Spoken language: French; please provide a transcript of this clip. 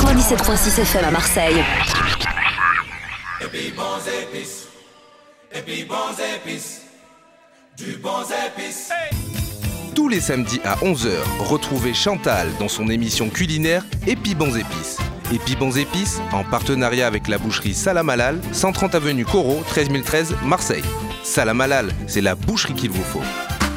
97.6 FM à Marseille. Et puis bons épices, et puis bons épices, du bons épices. Tous les samedis à 11h, retrouvez Chantal dans son émission culinaire Épi Bons Épices. Épi Bons Épices, en partenariat avec la boucherie Salam Halal, 130 avenue Corot, 13013, Marseille. Salam Halal, c'est la boucherie qu'il vous faut.